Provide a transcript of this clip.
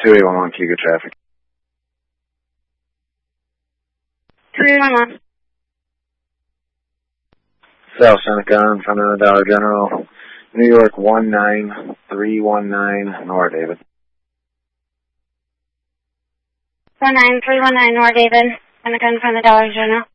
2811, Key, good traffic. 311. South Seneca in front of the Dollar General, New York 19319, North David. 19319 North David, Seneca in front of the Dollar General.